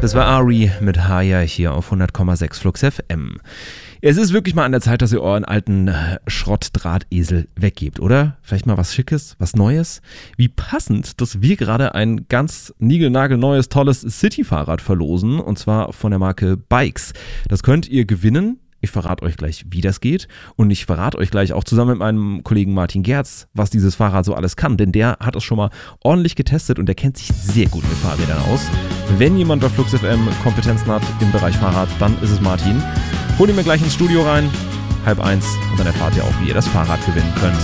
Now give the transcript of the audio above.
Das war Ari mit Haya hier auf 100,6 Flux FM. Es ist wirklich mal an der Zeit, dass ihr euren alten Schrottdrahtesel weggebt, oder? Vielleicht mal was Schickes, was Neues? Wie passend, dass wir gerade ein ganz niegelnagelneues, tolles City-Fahrrad verlosen, und zwar von der Marke Bikes. Das könnt ihr gewinnen. Ich verrate euch gleich, wie das geht, und ich verrate euch gleich auch zusammen mit meinem Kollegen Martin Gerz, was dieses Fahrrad so alles kann, denn der hat es schon mal ordentlich getestet und der kennt sich sehr gut mit Fahrrädern aus. Wenn jemand bei Flux FM Kompetenzen hat im Bereich Fahrrad, dann ist es Martin. Holt ihn mir gleich ins Studio rein, 12:30, und dann erfahrt ihr auch, wie ihr das Fahrrad gewinnen könnt.